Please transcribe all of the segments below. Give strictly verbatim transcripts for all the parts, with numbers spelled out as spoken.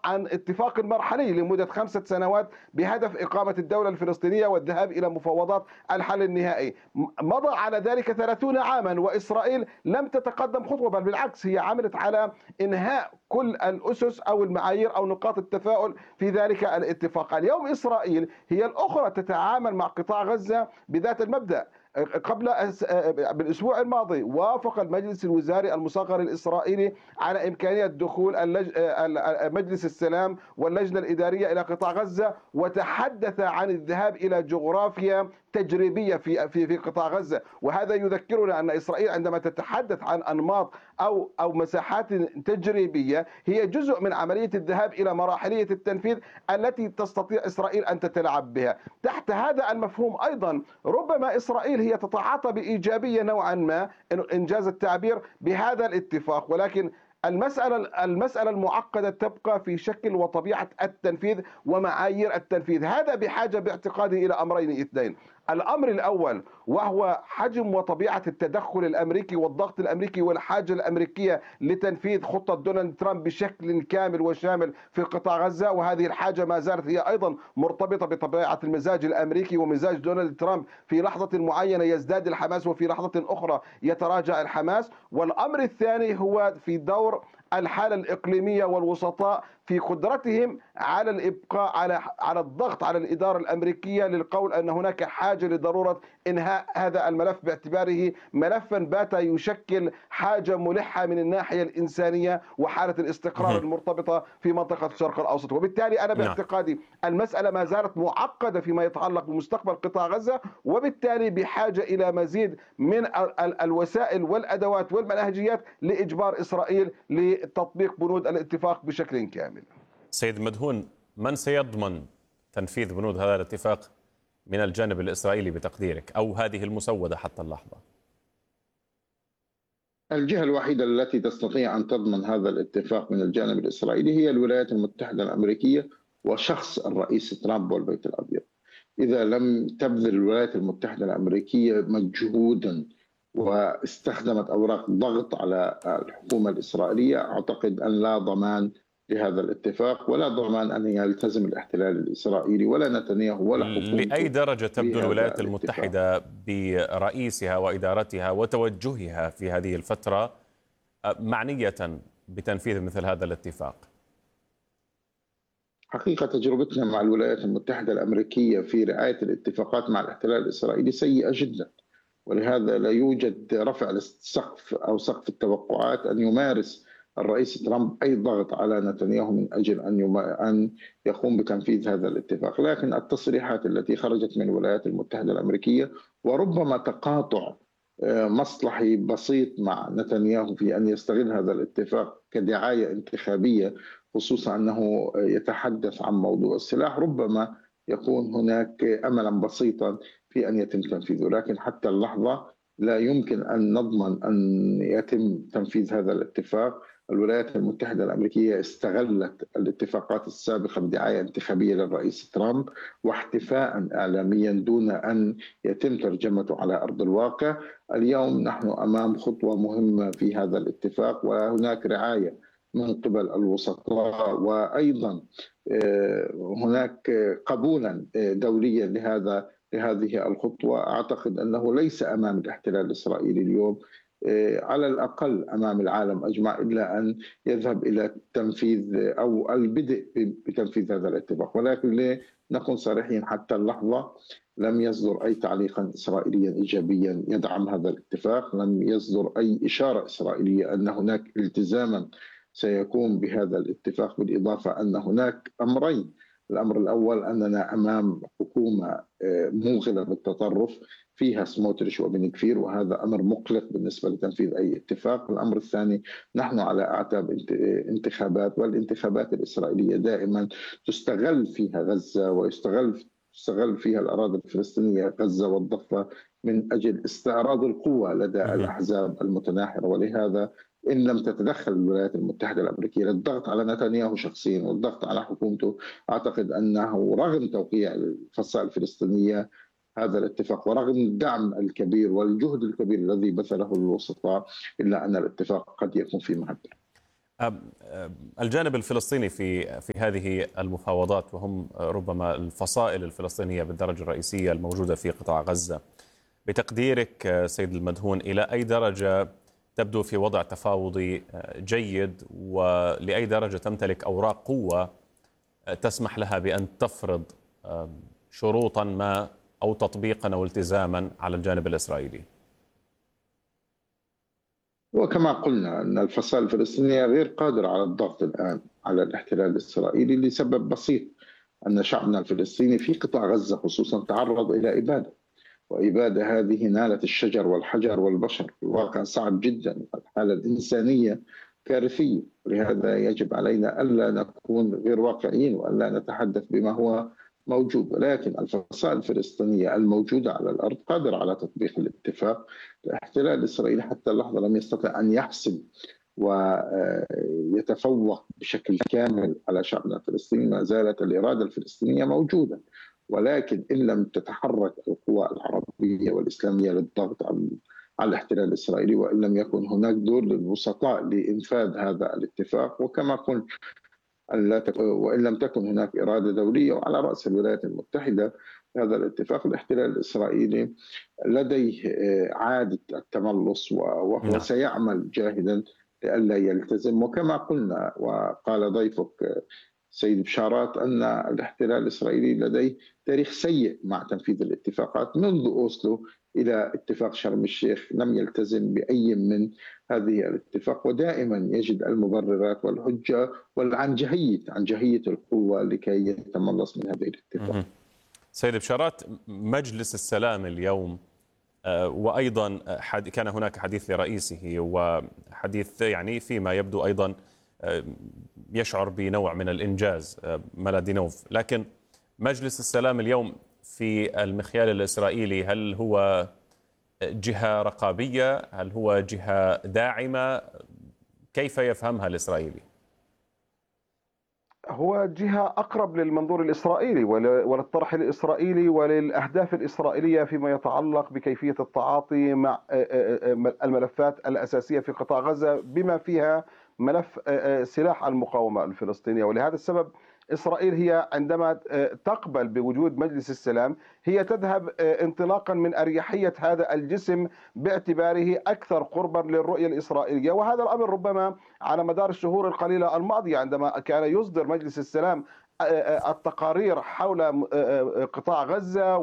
عن اتفاق مرحلي لمدة خمسة سنوات بهدف إقامة الدولة الفلسطينية والذهاب إلى مفاوضات الحل النهائي. مضى على ذلك ثلاثين عاما وإسرائيل لم تتقدم خطوة، بل بالعكس هي عملت على إنهاء كل الأسس أو المعايير أو نقاط التفاؤل في ذلك الاتفاق. اليوم إسرائيل هي الأخرى تتعامل مع قطاع غزة بذات المبدأ. قبل بالاسبوع الماضي وافق المجلس الوزاري المصغر الاسرائيلي على امكانيه دخول اللج... مجلس السلام واللجنه الاداريه الى قطاع غزه، وتحدث عن الذهاب الى جغرافيا تجريبيه في في في قطاع غزه. وهذا يذكرنا ان اسرائيل عندما تتحدث عن انماط او او مساحات تجريبيه هي جزء من عمليه الذهاب الى مراحليه التنفيذ التي تستطيع اسرائيل ان تتلاعب بها. تحت هذا المفهوم ايضا ربما اسرائيل هي تتعاطى بإيجابية نوعا ما إنجاز التعبير بهذا الاتفاق، ولكن المسألة المسألة المعقدة تبقى في شكل وطبيعة التنفيذ ومعايير التنفيذ. هذا بحاجة باعتقادي إلى أمرين اثنين. الأمر الأول وهو حجم وطبيعة التدخل الأمريكي والضغط الأمريكي والحاجة الأمريكية لتنفيذ خطة دونالد ترامب بشكل كامل وشامل في قطاع غزة، وهذه الحاجة ما زالت هي أيضا مرتبطة بطبيعة المزاج الأمريكي ومزاج دونالد ترامب. في لحظة معينة يزداد الحماس وفي لحظة أخرى يتراجع الحماس. والأمر الثاني هو في دور الحالة الإقليمية والوسطاء في قدرتهم على الإبقاء على على الضغط على الإدارة الأمريكية للقول أن هناك حاجة لضرورة إنهاء هذا الملف باعتباره ملفا بات يشكل حاجة ملحة من الناحية الإنسانية وحالة الاستقرار المرتبطة في منطقة الشرق الأوسط. وبالتالي أنا باعتقادي المسألة ما زالت معقدة فيما يتعلق بمستقبل قطاع غزة، وبالتالي بحاجة إلى مزيد من الوسائل والأدوات والمنهجيات لإجبار إسرائيل لتطبيق بنود الاتفاق بشكل كامل. سيد مدهون، من سيضمن تنفيذ بنود هذا الاتفاق من الجانب الإسرائيلي بتقديرك، أو هذه المسودة حتى اللحظة؟ الجهة الوحيدة التي تستطيع أن تضمن هذا الاتفاق من الجانب الإسرائيلي هي الولايات المتحدة الأمريكية وشخص الرئيس ترامب والبيت الأبيض. إذا لم تبذل الولايات المتحدة الأمريكية مجهودا واستخدمت أوراق ضغط على الحكومة الإسرائيلية، أعتقد أن لا ضمان لهذا الاتفاق ولا ضمان أن يلتزم الاحتلال الإسرائيلي ولا نتنياهو ولا حكومته. لأي درجة تبدو الولايات المتحدة برئيسها وإدارتها وتوجهها في هذه الفترة معنية بتنفيذ مثل هذا الاتفاق؟ حقيقة تجربتنا مع الولايات المتحدة الأمريكية في رعاية الاتفاقات مع الاحتلال الإسرائيلي سيئة جدا، ولهذا لا يوجد رفع للسقف أو سقف التوقعات أن يمارس الرئيس ترامب أي ضغط على نتنياهو من أجل أن أن يقوم بتنفيذ هذا الاتفاق. لكن التصريحات التي خرجت من الولايات المتحدة الأمريكية وربما تقاطع مصلحي بسيط مع نتنياهو في أن يستغل هذا الاتفاق كدعاية انتخابية، خصوصا أنه يتحدث عن موضوع السلاح، ربما يكون هناك أملا بسيطا في أن يتم تنفيذه. لكن حتى اللحظة لا يمكن أن نضمن أن يتم تنفيذ هذا الاتفاق. الولايات المتحدة الأمريكية استغلت الاتفاقات السابقة بدعاية انتخابية للرئيس ترامب واحتفاء إعلاميا دون أن يتم ترجمته على أرض الواقع. اليوم نحن أمام خطوة مهمة في هذا الاتفاق، وهناك رعاية من قبل الوسطاء، وأيضا هناك قبولا دوليا لهذا لهذه الخطوة. أعتقد أنه ليس أمام الاحتلال الإسرائيلي اليوم على الأقل أمام العالم أجمع إلا أن يذهب إلى تنفيذ أو البدء بتنفيذ هذا الاتفاق. ولكن لنكون صريحين، حتى اللحظة لم يصدر أي تعليقا إسرائيليا إيجابيا يدعم هذا الاتفاق، لم يصدر أي إشارة إسرائيلية أن هناك التزاما سيكون بهذا الاتفاق، بالإضافة أن هناك أمرين. الأمر الأول أننا أمام حكومة موغلة بالتطرف فيها سموتريش وبن كفير، وهذا أمر مقلق بالنسبة لتنفيذ أي اتفاق. الأمر الثاني، نحن على أعتاب انتخابات، والانتخابات الإسرائيلية دائما تستغل فيها غزة ويستغل تستغل فيها الأراضي الفلسطينية غزة والضفة من أجل استعراض القوة لدى الأحزاب المتناحرة. ولهذا إن لم تتدخل الولايات المتحدة الأمريكية للضغط على نتنياهو شخصيا والضغط على حكومته، أعتقد أنه رغم توقيع الفصائل الفلسطينية هذا الاتفاق ورغم الدعم الكبير والجهد الكبير الذي بذله الوسطاء، إلا أن الاتفاق قد يكون في مهدر. الجانب الفلسطيني في في هذه المفاوضات، وهم ربما الفصائل الفلسطينية بالدرجة الرئيسية الموجودة في قطاع غزة، بتقديرك سيد المدهون إلى أي درجة تبدو في وضع تفاوضي جيد، ولأي درجة تمتلك أوراق قوة تسمح لها بأن تفرض شروطا ما أو تطبيقا أو التزاما على الجانب الإسرائيلي؟ وكما قلنا أن الفصائل الفلسطينية غير قادرة على الضغط الآن على الاحتلال الإسرائيلي لسبب بسيط، أن شعبنا الفلسطيني في قطاع غزة خصوصا تعرض إلى إبادة، وإبادة هذه نالت الشجر والحجر والبشر. الواقع صعب جدا، الحالة الإنسانية كارثية، لهذا يجب علينا ألا نكون غير واقعيين وألا نتحدث بما هو موجود. ولكن الفصائل الفلسطينية الموجودة على الأرض قادرة على تطبيق الاتفاق. الاحتلال الإسرائيلي حتى اللحظة لم يستطع أن يحسم ويتفوق بشكل كامل على شعبنا الفلسطيني. ما زالت الإرادة الفلسطينية موجودة، ولكن إن لم تتحرك القوى العربية والإسلامية للضغط على الاحتلال الإسرائيلي، وإن لم يكن هناك دور للوسطاء لإنفاذ هذا الاتفاق، وكما قلت وإن لم تكن هناك إرادة دولية وعلى رأس الولايات المتحدة هذا الاتفاق، الاحتلال الإسرائيلي لديه عادة التملص وهو سيعمل جاهدا لئلا يلتزم. وكما قلنا وقال ضيفك سيد بشارات أن الاحتلال الإسرائيلي لديه تاريخ سيء مع تنفيذ الاتفاقات، منذ أوسلو إلى اتفاق شرم الشيخ لم يلتزم بأي من هذه الاتفاق، ودائما يجد المبررات والحجة والعنجهية عنجهية القوة لكي يتملص من هذه الاتفاق. سيد بشارات، مجلس السلام اليوم وأيضا كان هناك حديث لرئيسه وحديث يعني فيما يبدو أيضا يشعر بنوع من الإنجاز ملادينوف، لكن مجلس السلام اليوم في المخيال الإسرائيلي هل هو جهة رقابية؟ هل هو جهة داعمة؟ كيف يفهمها الإسرائيلي؟ هو جهة أقرب للمنظور الإسرائيلي وللطرح الإسرائيلي وللأهداف الإسرائيلية فيما يتعلق بكيفية التعاطي مع الملفات الأساسية في قطاع غزة، بما فيها ملف سلاح المقاومة الفلسطينية. ولهذا السبب إسرائيل هي عندما تقبل بوجود مجلس السلام هي تذهب انطلاقا من أريحية هذا الجسم باعتباره أكثر قربا للرؤية الإسرائيلية. وهذا الأمر ربما على مدار الشهور القليلة الماضية عندما كان يصدر مجلس السلام التقارير حول قطاع غزة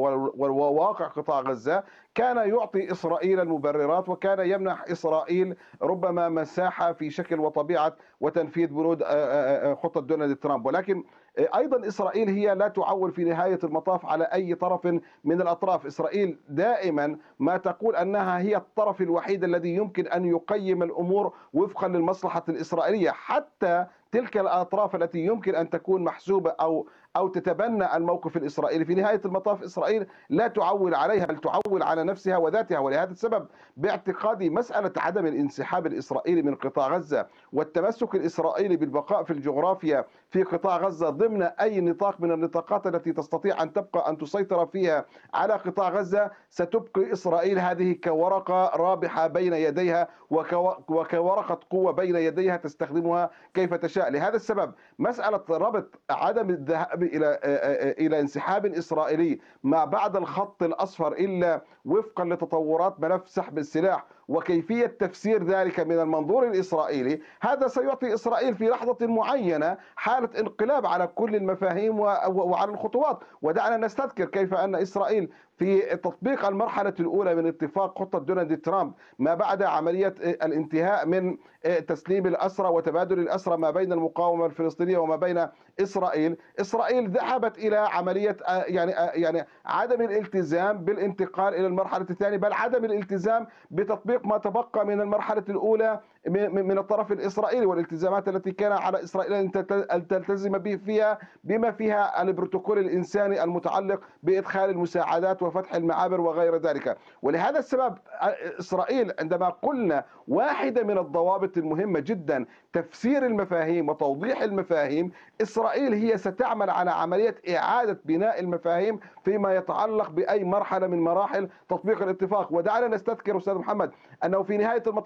وواقع قطاع غزة كان يعطي إسرائيل المبررات، وكان يمنح إسرائيل ربما مساحة في شكل وطبيعة وتنفيذ بنود خطة دونالد ترامب. ولكن أيضا إسرائيل هي لا تعول في نهاية المطاف على أي طرف من الأطراف. إسرائيل دائما ما تقول أنها هي الطرف الوحيد الذي يمكن أن يقيم الأمور وفقا للمصلحة الإسرائيلية، حتى تلك الأطراف التي يمكن أن تكون محسوبة أو أو تتبنى الموقف الإسرائيلي. في نهاية المطاف إسرائيل لا تعول عليها بل تعول على نفسها وذاتها. ولهذا السبب باعتقادي مسألة عدم الانسحاب الإسرائيلي من قطاع غزة والتمسك الإسرائيلي بالبقاء في الجغرافيا في قطاع غزة ضمن أي نطاق من النطاقات التي تستطيع أن تبقى أن تسيطر فيها على قطاع غزة ستبقي إسرائيل هذه كورقة رابحة بين يديها وكورقة قوة بين يديها تستخدمها كيف تشاء. لهذا السبب مسألة ربط عدم الذهاب إلى إلى انسحاب إسرائيلي ما بعد الخط الأصفر إلا وفقا لتطورات ملف سحب السلاح وكيفية تفسير ذلك من المنظور الإسرائيلي، هذا سيعطي إسرائيل في لحظة معينة حالة انقلاب على كل المفاهيم وعلى الخطوات. ودعنا نستذكر كيف أن إسرائيل في تطبيق المرحلة الأولى من اتفاق خطة دونالد ترامب ما بعد عملية الانتهاء من تسليم الأسرى وتبادل الأسرى ما بين المقاومة الفلسطينية وما بين إسرائيل، إسرائيل ذهبت إلى عملية يعني يعني عدم الالتزام بالانتقال إلى المرحلة الثانية، بل عدم الالتزام بتطبيق ما تبقى من المرحلة الأولى من الطرف الإسرائيلي والالتزامات التي كان على إسرائيل أن تلتزم به فيها بما فيها البروتوكول الإنساني المتعلق بإدخال المساعدات وفتح المعابر وغير ذلك. ولهذا السبب إسرائيل عندما قلنا واحدة من الضوابط المهمة جدا تفسير المفاهيم وتوضيح المفاهيم، إسرائيل هي ستعمل على عملية إعادة بناء المفاهيم فيما يتعلق بأي مرحلة من مراحل تطبيق الاتفاق. ودعنا نستذكر أستاذ محمد أنه في نهاية المطاف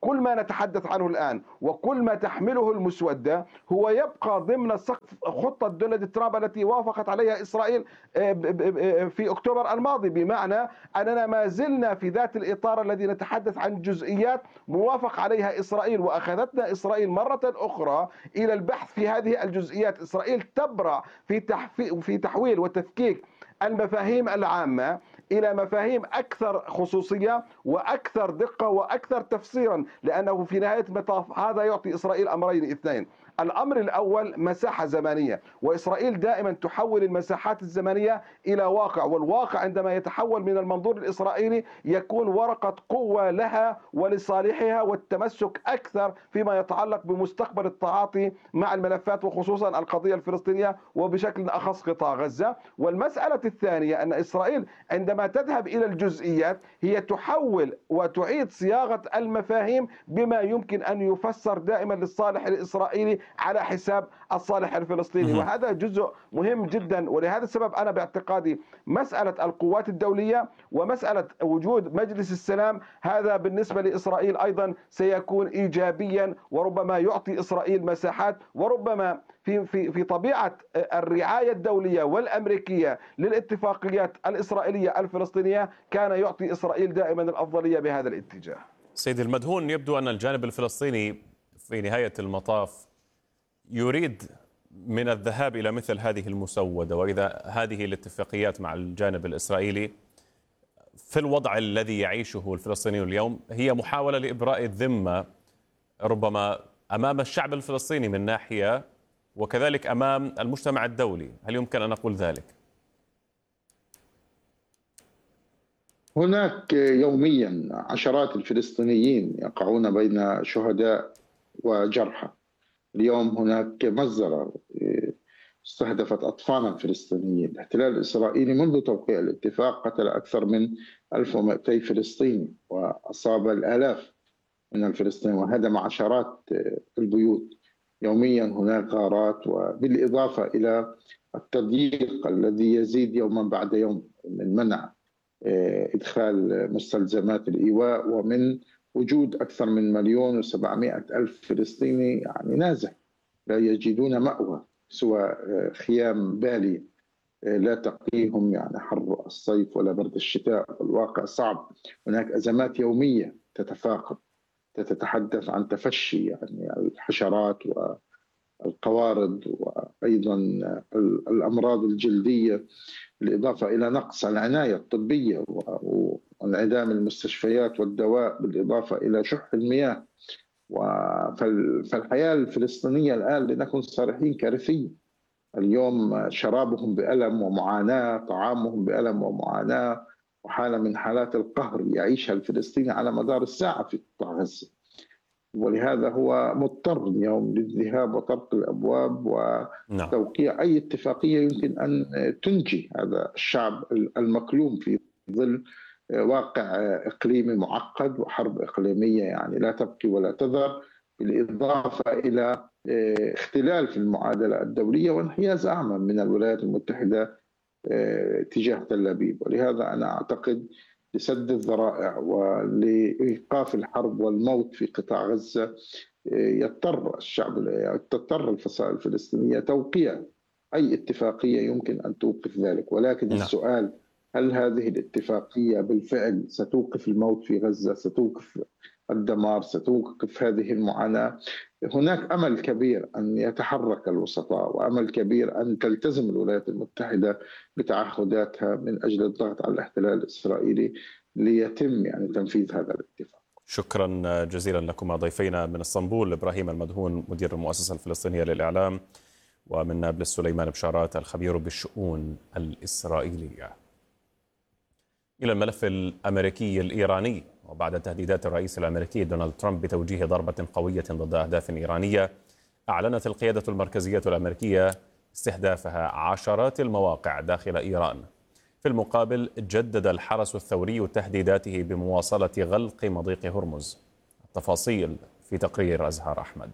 كل ما نتحدث عنه الآن وكل ما تحمله المسودة هو يبقى ضمن سقف خطة دونالد ترامب التي وافقت عليها إسرائيل في أكتوبر الماضي، بمعنى أننا ما زلنا في ذات الإطار الذي نتحدث عن جزئيات موافق عليها إسرائيل، وأخذتنا إسرائيل مرة أخرى إلى البحث في هذه الجزئيات. إسرائيل تبرع في في تحويل وتفكيك المفاهيم العامة إلى مفاهيم أكثر خصوصية وأكثر دقة وأكثر تفسيرا، لأنه في نهاية المطاف هذا يعطي إسرائيل أمرين اثنين. الأمر الأول مساحة زمنية، وإسرائيل دائما تحول المساحات الزمنية إلى واقع، والواقع عندما يتحول من المنظور الإسرائيلي يكون ورقة قوة لها ولصالحها والتمسك أكثر فيما يتعلق بمستقبل التعاطي مع الملفات وخصوصا القضية الفلسطينية وبشكل أخص قطاع غزة. والمسألة الثانية أن إسرائيل عندما تذهب إلى الجزئيات هي تحول وتعيد صياغة المفاهيم بما يمكن أن يفسر دائما للصالح الإسرائيلي على حساب الصالح الفلسطيني، وهذا جزء مهم جدا. ولهذا السبب أنا باعتقادي مسألة القوات الدولية ومسألة وجود مجلس السلام هذا بالنسبة لإسرائيل أيضا سيكون إيجابيا، وربما يعطي إسرائيل مساحات، وربما في في في طبيعة الرعاية الدولية والأمريكية للاتفاقيات الإسرائيلية الفلسطينية كان يعطي إسرائيل دائما الأفضلية بهذا الاتجاه. سيدي المدهون، يبدو أن الجانب الفلسطيني في نهاية المطاف يريد من الذهاب إلى مثل هذه المسودة، وإذا هذه الاتفاقيات مع الجانب الإسرائيلي في الوضع الذي يعيشه الفلسطينيون اليوم هي محاولة لإبراء الذمة ربما أمام الشعب الفلسطيني من ناحية، وكذلك أمام المجتمع الدولي. هل يمكن أن نقول ذلك؟ هناك يوميا عشرات الفلسطينيين يقعون بين شهداء وجرحى. اليوم هناك مجزرة استهدفت أطفالا فلسطينيين. الاحتلال الإسرائيلي منذ توقيع الاتفاق قتل أكثر من ألف ومئتين فلسطيني وأصاب الآلاف من الفلسطينيين وهدم عشرات البيوت. يوميا هناك غارات، وبالإضافة إلى التضييق الذي يزيد يوما بعد يوم من منع إدخال مستلزمات الإيواء ومن وجود أكثر من مليون وسبعمائة ألف فلسطيني يعني نازح لا يجدون مأوى سوى خيام بالية لا تقيهم يعني حر الصيف ولا برد الشتاء. الواقع صعب. هناك أزمات يومية تتفاقم، تتحدث عن تفشي يعني الحشرات والقوارض وأيضا الأمراض الجلدية، بالإضافة إلى نقص العناية الطبية وانعدام المستشفيات والدواء، بالإضافة إلى شح المياه. فالحياة الفلسطينية الآن لنكن صريحين كارثية. اليوم شرابهم بألم ومعاناة، طعامهم بألم ومعاناة، وحالة من حالات القهر يعيشها الفلسطيني على مدار الساعة في قطاع غزة. ولهذا هو مضطر اليوم للذهاب وطرق الأبواب وتوقيع أي اتفاقية يمكن أن تنجي هذا الشعب المكلوم في ظل واقع إقليمي معقد وحرب إقليمية يعني لا تبقي ولا تذر، بالإضافة إلى اختلال في المعادلة الدولية وانحياز أعمى من الولايات المتحدة تجاه تل أبيب. ولهذا أنا أعتقد لسد الذرائع ولإيقاف الحرب والموت في قطاع غزة يضطر الشعب تضطر الفصائل الفلسطينية توقيع أي اتفاقية يمكن أن توقف ذلك. ولكن لا. السؤال هل هذه الاتفاقية بالفعل ستوقف الموت في غزة، ستوقف الدمار، ستوقف هذه المعاناة؟ هناك أمل كبير أن يتحرك الوسطاء وأمل كبير أن تلتزم الولايات المتحدة بتعهداتها من أجل الضغط على الاحتلال الإسرائيلي ليتم يعني تنفيذ هذا الاتفاق. شكرا جزيلا لكم ضيفينا من اسطنبول إبراهيم المدهون مدير المؤسسة الفلسطينية للإعلام، ومن نابلس سليمان بشارات الخبير بالشؤون الإسرائيلية. إلى الملف الأمريكي الإيراني، وبعد تهديدات الرئيس الأمريكي دونالد ترامب بتوجيه ضربة قوية ضد أهداف إيرانية، أعلنت القيادة المركزية الأمريكية استهدافها عشرات المواقع داخل إيران. في المقابل جدد الحرس الثوري تهديداته بمواصلة غلق مضيق هرمز. التفاصيل في تقرير أزهار أحمد.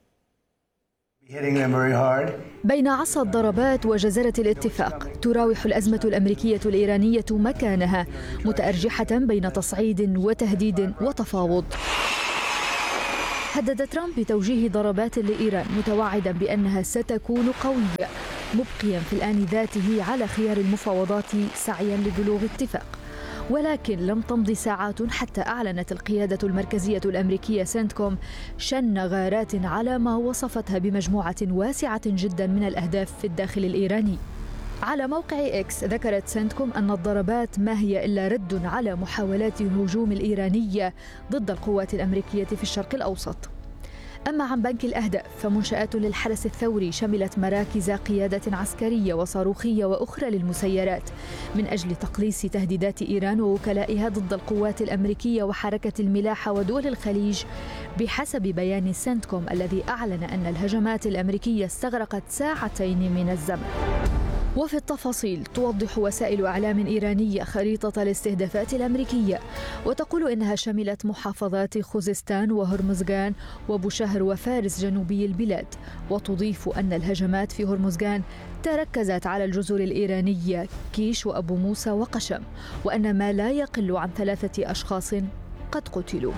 بين عصا الضربات وجزرة الاتفاق تراوح الأزمة الأمريكية الإيرانية مكانها، متأرجحة بين تصعيد وتهديد وتفاوض. حدد ترامب بتوجيه ضربات لإيران متوعدا بأنها ستكون قوية، مبقيا في الآن ذاته على خيار المفاوضات سعيا لبلوغ اتفاق. ولكن لم تمض ساعات حتى أعلنت القيادة المركزية الأمريكية سنتكوم شن غارات على ما وصفتها بمجموعة واسعة جدا من الأهداف في الداخل الإيراني. على موقع إكس ذكرت سنتكوم أن الضربات ما هي إلا رد على محاولات الهجوم الإيرانية ضد القوات الأمريكية في الشرق الأوسط. أما عن بنك الأهداف فمنشآت للحرس الثوري شملت مراكز قيادة عسكرية وصاروخية وأخرى للمسيرات من أجل تقليص تهديدات إيران ووكلائها ضد القوات الأمريكية وحركة الملاحة ودول الخليج، بحسب بيان سنتكوم الذي أعلن أن الهجمات الأمريكية استغرقت ساعتين من الزمن. وفي التفاصيل توضح وسائل إعلام إيرانية خريطة الاستهدافات الأمريكية، وتقول إنها شملت محافظات خوزستان وهرمزغان وبوشهر وفارس جنوبي البلاد، وتضيف أن الهجمات في هرمزغان تركزت على الجزر الإيرانية كيش وأبو موسى وقشم، وأن ما لا يقل عن ثلاثة أشخاص قد قتلوا.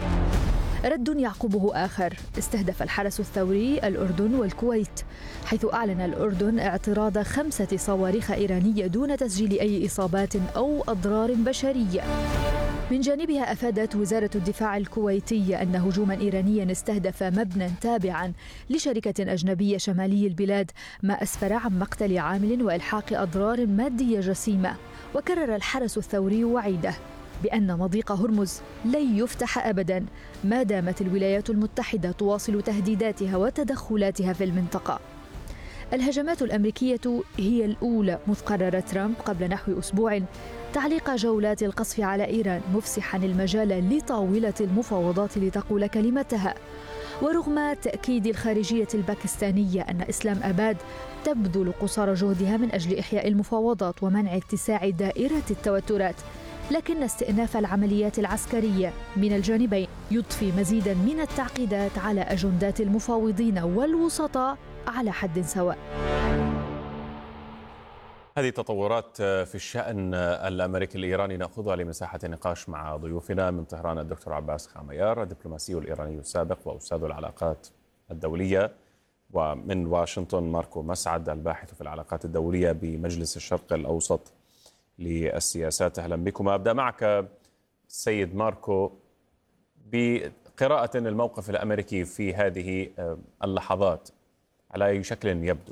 رد يعقبه آخر استهدف الحرس الثوري الأردن والكويت، حيث أعلن الأردن اعتراض خمسة صواريخ إيرانية دون تسجيل أي إصابات أو أضرار بشرية. من جانبها أفادت وزارة الدفاع الكويتية أن هجوما إيرانيا استهدف مبنى تابعا لشركة أجنبية شمالي البلاد، ما أسفر عن مقتل عامل وإلحاق أضرار مادية جسيمة. وكرر الحرس الثوري وعيده بأن مضيق هرمز لن يفتح أبدا ما دامت الولايات المتحدة تواصل تهديداتها وتدخلاتها في المنطقة. الهجمات الأمريكية هي الأولى منذ قرر ترامب قبل نحو أسبوع تعليق جولات القصف على إيران، مفسحا المجال لطاولة المفاوضات لتقول كلمتها. ورغم تأكيد الخارجية الباكستانية أن إسلام أباد تبذل قصارى جهدها من أجل إحياء المفاوضات ومنع اتساع دائرة التوترات، لكن استئناف العمليات العسكرية من الجانبين يضفي مزيدا من التعقيدات على أجندات المفاوضين والوسطاء على حد سواء. هذه تطورات في الشأن الأمريكي الإيراني نأخذها لمساحة النقاش مع ضيوفنا من طهران الدكتور عباس خاميار، الدبلوماسي الإيراني السابق وأستاذ العلاقات الدولية، ومن واشنطن ماركو مسعد الباحث في العلاقات الدولية بمجلس الشرق الأوسط للسياسات. أهلا بكم. أبدأ معك السيد ماركو بقراءة الموقف الأمريكي في هذه اللحظات على أي شكل يبدو.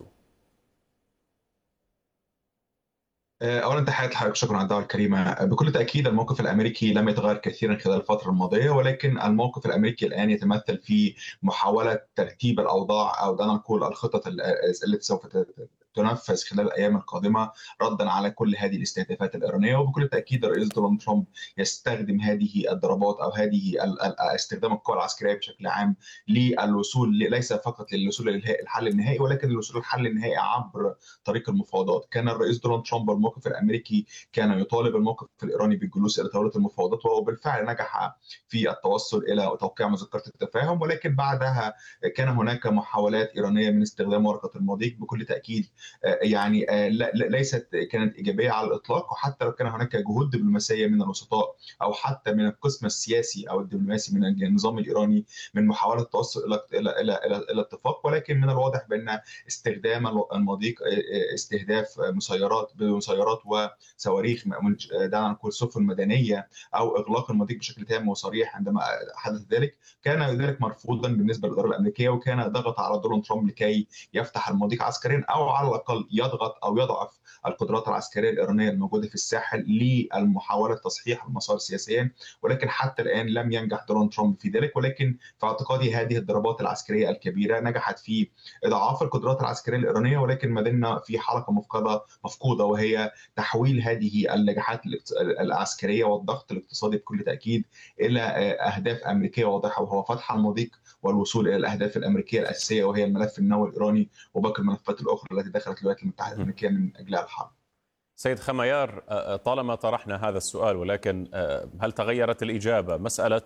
اولا تحياتي لحضرتك، شكرا على الدعوه الكريمه. بكل تاكيد الموقف الامريكي لم يتغير كثيرا خلال الفتره الماضيه، ولكن الموقف الامريكي الان يتمثل في محاوله ترتيب الاوضاع، او دعنا نقول الخطط التي سوف تنفذ خلال الايام القادمه ردا على كل هذه الاستهدافات الايرانيه. وبكل تاكيد الرئيس دونالد ترامب يستخدم هذه الضربات او هذه استخدام القوى العسكريه بشكل عام للوصول ليس فقط للوصول للحل النهائي، ولكن للوصول للحل النهائي عبر طريق المفاوضات. كان الرئيس دونالد ترامب الموقف الامريكي كان يطالب الموقف الايراني بالجلوس الى طاوله المفاوضات، وبالفعل نجح في التوصل الى توقيع مذكره التفاهم، ولكن بعدها كان هناك محاولات ايرانيه من استخدام ورقه المضيق. بكل تاكيد يعني ليست كانت ايجابيه على الاطلاق، وحتى لو كان هناك جهود دبلوماسيه من الوسطاء او حتى من القسم السياسي او الدبلوماسي من النظام الايراني من محاوله التوصل الى الى الى الى, إلى اتفاق، ولكن من الواضح بان استخدام المضيق استهداف مسيرات بمسيرات وصواريخ دعنا نقول سفن مدنيه او اغلاق المضيق بشكل تام وصريح عندما حدث ذلك كان ذلك مرفوضا بالنسبه للاداره الامريكيه، وكان ضغط على دونالد ترامب لكي يفتح المضيق عسكريا او على الاقل يضغط او يضعف القدرات العسكريه الايرانيه الموجوده في الساحل للمحاوله تصحيح المسار سياسيا. ولكن حتى الان لم ينجح دونالد ترامب في ذلك، ولكن في اعتقادي هذه الضربات العسكريه الكبيره نجحت في اضعاف القدرات العسكريه الايرانيه، ولكن ما زلنا في حلقه مفقوده مفقوده وهي تحويل هذه النجاحات العسكريه والضغط الاقتصادي بكل تاكيد الى اهداف امريكيه واضحه، وهو فتح المضيق والوصول الى الاهداف الامريكيه الاساسيه وهي الملف النووي الايراني وباقي الملفات الاخرى التي دخلت الولايات المتحده الامريكيه من اجلها الحرب. سيد خاميار، طالما طرحنا هذا السؤال، ولكن هل تغيرت الاجابه؟ مساله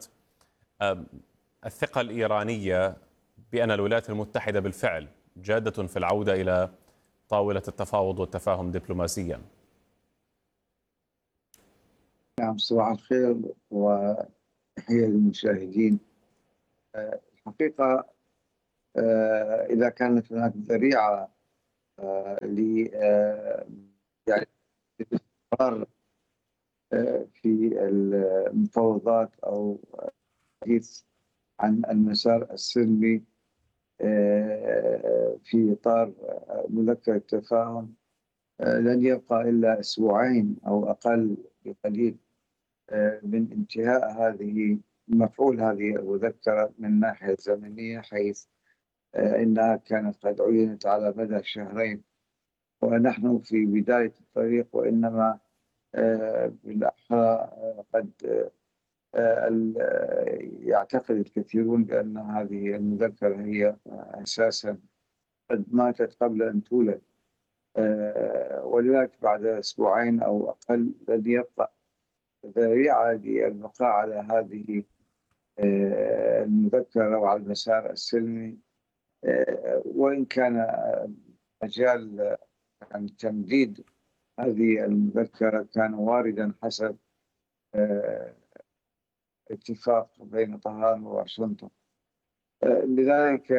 الثقه الايرانيه بان الولايات المتحده بالفعل جاده في العوده الى طاوله التفاوض والتفاهم دبلوماسيا. نعم، صباح الخير وتحية للمشاهدين. الحقيقة إذا كانت هناك ذريعة ل يعني الاستمرار في المفاوضات أو الحديث عن المسار السلمي في إطار مذكرة التفاهم، لن يبقى إلا أسبوعين أو أقل بقليل من انتهاء هذه مفعول هذه المذكرة من الناحية الزمنية، حيث إنها كانت قد عينت على مدى شهرين ونحن في بداية الطريق، وإنما بالأحرى قد يعتقد الكثيرون بأن هذه المذكرة هي أساسا قد ماتت قبل أن تولد، ولذلك بعد أسبوعين أو أقل لن يبقى ذريعة للبقاء على هذه المذكرة وعلى المسار السلمي، وإن كان مجال عن تمديد هذه المذكرة كان واردا حسب اتفاق بين طهران وواشنطن. لذلك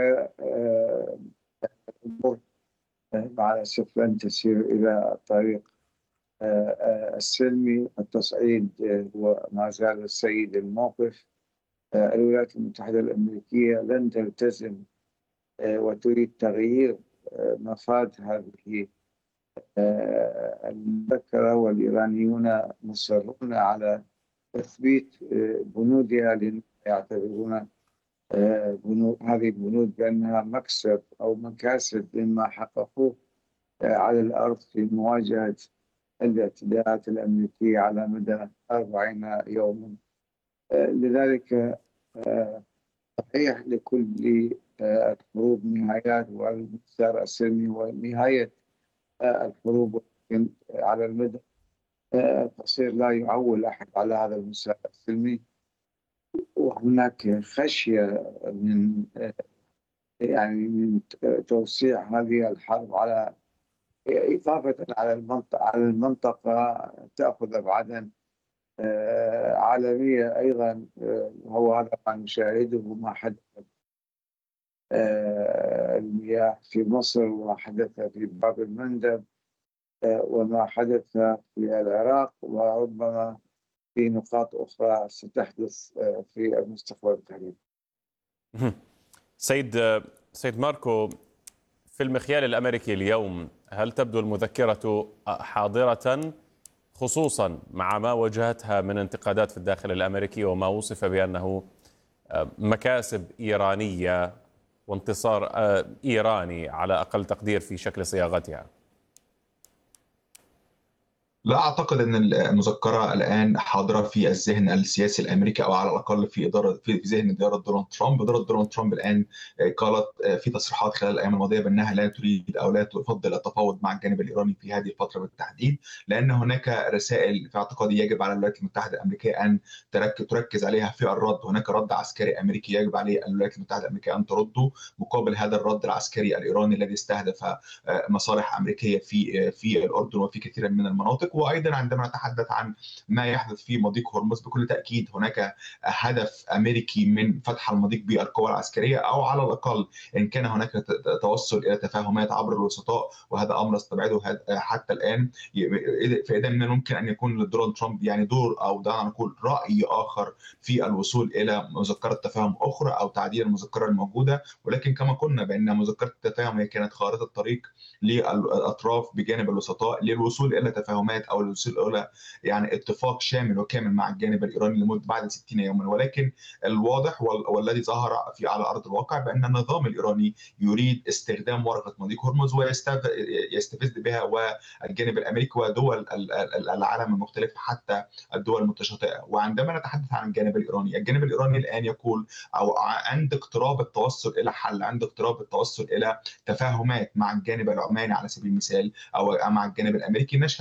الأمور مع الأسف لن تسير إلى الطريق السلمي. التصعيد هو ما زال السيد الموقف. الولايات المتحدة الأمريكية لن تلتزم وتريد تغيير مفاد هذه المذكرة، والإيرانيون مصرون على تثبيت بنودها، لأنهم يعتبرون هذه البنود بأنها مكسب أو مكاسب مما حققوه على الأرض في مواجهة الاعتداءات الأمريكية على مدى أربعين يوما. لذلك صحيح لكل الحروب نهايات، والمسار السلمي ونهاية الحروب على المدى القصير لا يعول أحد على هذا المسار السلمي، وهناك خشية من يعني من توسيع هذه الحرب على إضافة على المنطقة على المنطقة تأخذ أبعادا عالمية أيضا، وهو هذا ما نشاهده ما حدث المياه في مصر، وما حدث في باب المندب، وما حدث في العراق، وربما في نقاط أخرى ستحدث في المستقبل القريب. سيد سيد ماركو، في المخيال الأمريكي اليوم هل تبدو المذكرة حاضرة، خصوصا مع ما واجهتها من انتقادات في الداخل الأمريكي وما وصف بأنه مكاسب إيرانية وانتصار إيراني على أقل تقدير في شكل صياغتها؟ لا أعتقد أن المذكرة الآن حاضرة في الذهن السياسي الأمريكي، أو على الأقل في إدارة في ذهن إدارة دونالد ترامب. إدارة دونالد ترامب الآن قالت في تصريحات خلال الأيام الماضية بأنها لا تريد أو لا تفضل التفاوض مع الجانب الإيراني في هذه الفترة بالتحديد، لأن هناك رسائل في اعتقادي يجب على الولايات المتحدة الأمريكية أن تركز عليها في الرد. هناك رد عسكري أمريكي يجب عليه الولايات المتحدة الأمريكية أن ترده مقابل هذا الرد العسكري الإيراني الذي استهدف مصالح أمريكية في في الأردن وفي كثير من المناطق. وأيضا عندما نتحدث عن ما يحدث في مضيق هرمز، بكل تأكيد هناك هدف أمريكي من فتح المضيق بالقوى العسكرية، أو على الأقل إن كان هناك توصل إلى تفاهمات عبر الوسطاء، وهذا أمر استبعده حتى الآن. فإذا من الممكن أن يكون لدونالد ترامب يعني دور، أو دعنا نقول رأي آخر في الوصول إلى مذكرة تفاهم أخرى أو تعديل المذكرة الموجودة. ولكن كما قلنا بأن مذكرة التفاهم هي كانت خارطة الطريق للأطراف بجانب الوسطاء للوصول إلى تفاهمات أو الوصول إلى يعني اتفاق شامل وكامل مع الجانب الإيراني لمدة بعد ستين يوما. ولكن الواضح والذي ظهر في على أرض الواقع بأن النظام الإيراني يريد استخدام ورقة مضيق هرمز ويستفز بها والجانب الأمريكي ودول العالم المختلف حتى الدول المتشاطئة. وعندما نتحدث عن الجانب الإيراني، الجانب الإيراني الآن يقول أو عند اقتراب التوصل إلى حل، عند اقتراب التوصل إلى تفاهمات مع الجانب العماني على سبيل المثال أو مع الجانب الأمريكي، نشهد بأن هناك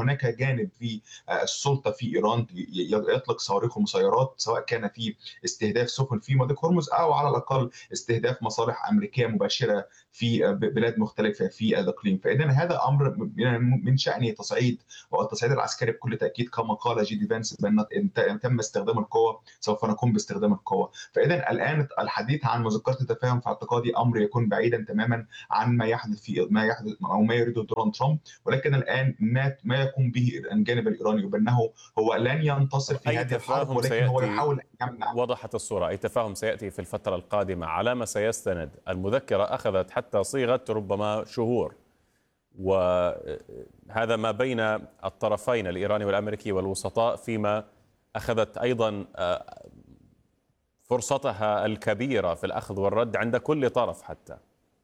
هناك جانب في السلطه في ايران يطلق صواريخ ومسيرات، سواء كان في استهداف سفن في مضيق هرمز او على الاقل استهداف مصالح امريكيه مباشره في بلاد مختلفه في الاقليم. فاذا هذا امر من شانه تصعيد والتصعيد العسكري بكل تاكيد، كما قال جي دي فانس بان ان تم استخدام القوه سوف نقوم باستخدام القوه. فاذا الان الحديث عن مذكره التفاهم في اعتقادي امر يكون بعيدا تماما عن ما يحدث في ما يحدث او ما يريده دونالد ترامب، ولكن الان ما ما يقوم به الجانب الايراني وبانه هو لن ينتصر في هذه الحرب، ولكن هو يحاول يمنع. وضحت الصوره، اي تفاهم سياتي في الفتره القادمه على ما سيستند. المذكره اخذت حتى صيغه ربما شهور، وهذا ما بين الطرفين الإيراني والأمريكي والوسطاء، فيما أخذت أيضا فرصتها الكبيرة في الأخذ والرد عند كل طرف. حتى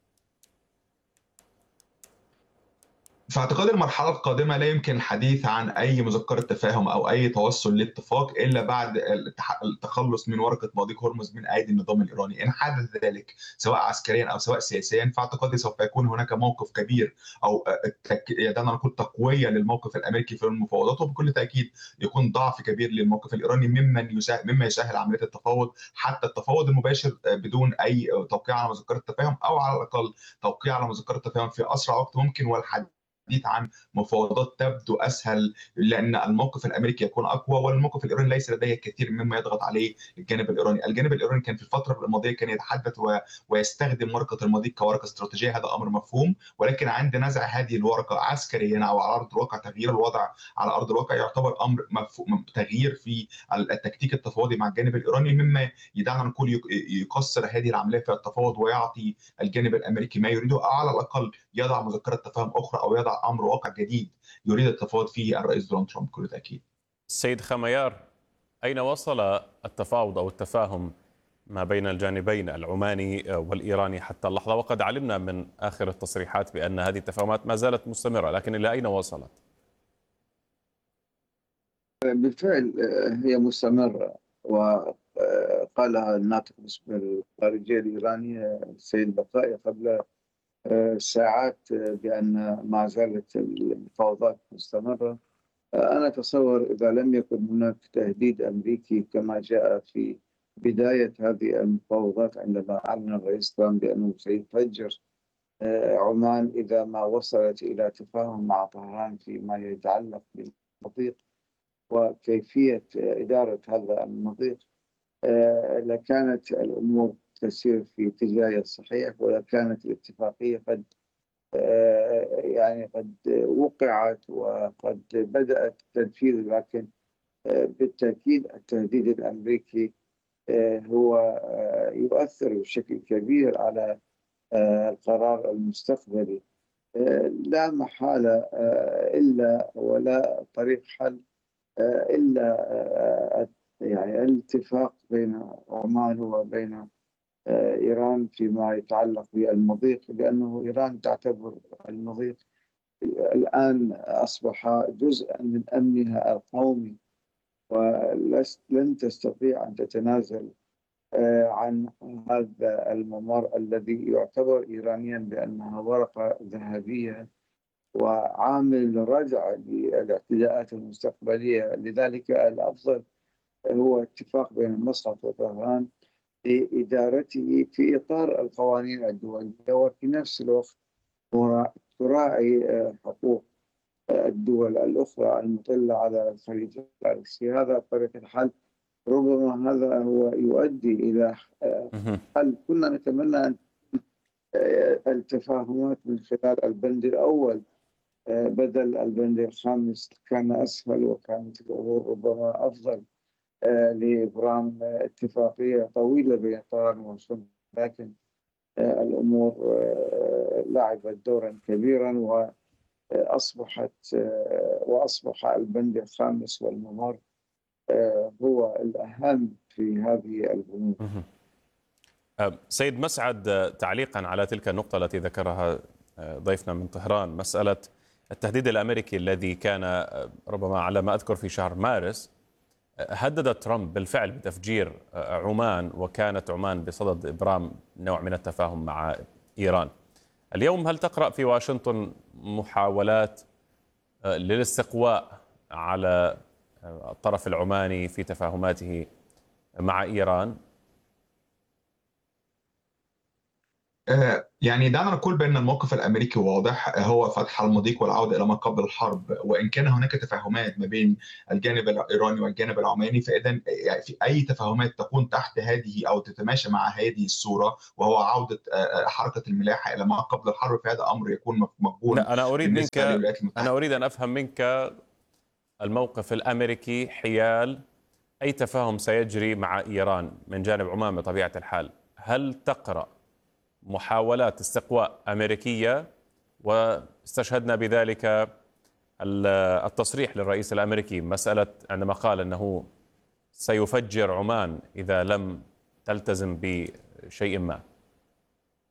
في اعتقاد المرحلة القادمة لا يمكن الحديث عن أي مذكرة تفاهم أو أي توصل لاتفاق إلا بعد التخلص من ورقة مضيق هرمز من أيدي النظام الإيراني. إن حدث ذلك سواء عسكريا أو سواء سياسيا، فاعتقادي سوف يكون هناك موقف كبير أو دعنا نقول تقوية للموقف الأمريكي في المفاوضات، وبكل تأكيد يكون ضعف كبير للموقف الإيراني ممن يسهل مما يسهل عملية التفاوض، حتى التفاوض المباشر بدون أي توقيع على مذكرة تفاهم، أو على الأقل توقيع على مذكرة تفاهم في أسرع وقت ممكن. والحديث عن مفاوضات تبدو اسهل لان الموقف الامريكي يكون اقوى، والموقف الايراني ليس لديه كثير مما يضغط عليه الجانب الايراني. الجانب الايراني كان في الفتره الماضيه كان يتحدث ويستخدم ورقه المضيق كورقه استراتيجيه، هذا امر مفهوم، ولكن عند نزع هذه الورقه عسكريا او على ارض الواقع، تغيير الوضع على ارض الواقع يعتبر امر مفهوم، تغيير في التكتيك التفاوضي مع الجانب الايراني، مما يدعنا نقول يقصر هذه العمليه في التفاوض ويعطي الجانب الامريكي ما يريده، او على الاقل يضع مذكره تفاهم اخرى او يضع امر واقع جديد يريد التفاوض فيه الرئيس دونالد ترامب بكل تاكيد. سيد خميار، اين وصل التفاوض او التفاهم ما بين الجانبين العماني والايراني حتى اللحظه؟ وقد علمنا من اخر التصريحات بان هذه التفاهمات ما زالت مستمره، لكن الى اين وصلت؟ بالفعل هي مستمره، وقالها الناطق باسم الخارجيه الايرانيه السيد البقائي قبل ساعات بأن ما زالت المفاوضات مستمرة. أنا أتصور إذا لم يكن هناك تهديد أمريكي كما جاء في بداية هذه المفاوضات عندما أعلن الرئيس ترامب بأنه سيفجر عمان إذا ما وصلت إلى تفاهم مع طهران فيما يتعلق بالمضيق وكيفية إدارة هذا المضيق، لكانت الأمور تسير في اتجاه الصحيح، وكانت الاتفاقية قد يعني قد وقعت وقد بدأت التنفيذ. لكن بالتأكيد التهديد الأمريكي هو يؤثر بشكل كبير على القرار المستقبلي. لا محالة إلا ولا طريق حل إلا يعني الاتفاق بين عمان وبين إيران فيما يتعلق بالمضيق، لأنه إيران تعتبر المضيق الآن أصبح جزءا من أمنها القومي، ولن تستطيع أن تتنازل عن هذا الممر الذي يعتبر إيرانيا بأنها ورقة ذهبية وعامل ردع للاعتداءات المستقبلية. لذلك الأفضل هو اتفاق بين مسقط وطهران لإدارته في إطار القوانين الدولية، وفي نفس الوقت تراعي حقوق الدول الأخرى المطلة على الخليج الفارسي. هذا طريق الحل، ربما هذا هو يؤدي إلى حل. كنا نتمنى أن التفاهمات من خلال البند الأول بدل البند الخامس، كان أسهل وكانت الأمور ربما أفضل لإبرام اتفاقية طويلة بين طهران وواشنطن، لكن الأمور لعبت دورا كبيرا وأصبحت وأصبح البند الخامس والممر هو الأهم في هذه البنود. سيد مسعد، تعليقا على تلك النقطة التي ذكرها ضيفنا من طهران، مسألة التهديد الأمريكي الذي كان ربما على ما أذكر في شهر مارس، هدد ترامب بالفعل بتفجير عمان، وكانت عمان بصدد إبرام نوع من التفاهم مع إيران. اليوم هل تقرأ في واشنطن محاولات للاستقواء على الطرف العماني في تفاهماته مع إيران؟ يعني دعنا نقول بأن الموقف الأمريكي واضح، هو فتح المضيق والعودة إلى ما قبل الحرب. وإن كان هناك تفاهمات ما بين الجانب الإيراني والجانب العماني، فإذا يعني في أي تفاهمات تكون تحت هذه أو تتماشى مع هذه الصورة، وهو عودة حركة الملاحة إلى ما قبل الحرب، فهذا أمر يكون مقبول. لا، أنا أريد منك أنا أريد أن أفهم منك الموقف الأمريكي حيال أي تفاهم سيجري مع إيران من جانب عمان بطبيعة الحال. هل تقرأ محاولات استقواء أمريكية، واستشهدنا بذلك التصريح للرئيس الأمريكي مسألة عندما قال أنه سيفجر عمان إذا لم تلتزم بشيء ما؟